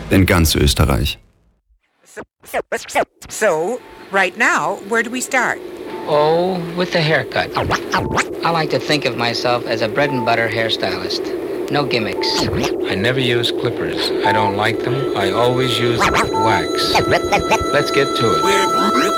in ganz Österreich. So, right now, where do we start? Oh, with the haircut. I like to think of myself as a bread and butter hairstylist. No gimmicks. I never use clippers. I don't like them. I always use wax. Let's get to it.